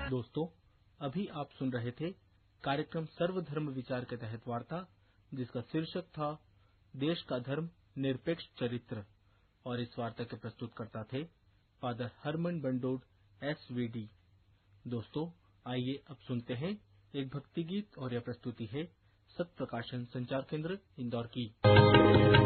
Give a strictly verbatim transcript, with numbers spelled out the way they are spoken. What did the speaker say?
दोस्तों, अभी आप सुन रहे थे कार्यक्रम सर्वधर्म विचार के तहत वार्ता, जिसका शीर्षक था देश का धर्म निरपेक्ष चरित्र। और इस वार्ता के प्रस्तुतकर्ता थे father Harman बंडोड S V D. दोस्तों, आइए अब सुनते हैं एक भक्ति गीत, और यह प्रस्तुति है सत्प्रकाशन संचार केंद्र इंदौर की।